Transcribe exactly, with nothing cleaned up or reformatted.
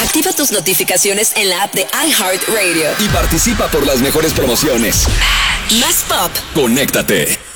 Activa tus notificaciones en la app de iHeartRadio y participa por las mejores promociones. Más pop. Conéctate.